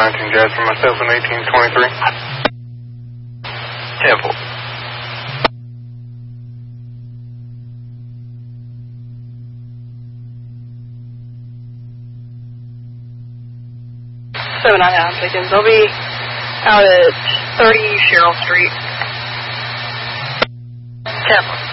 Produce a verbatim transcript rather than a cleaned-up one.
nineteen Jasper, myself in eighteen twenty-three. Temple. seven nine nine Pickens. They'll be out at thirty Cheryl Street. Temple.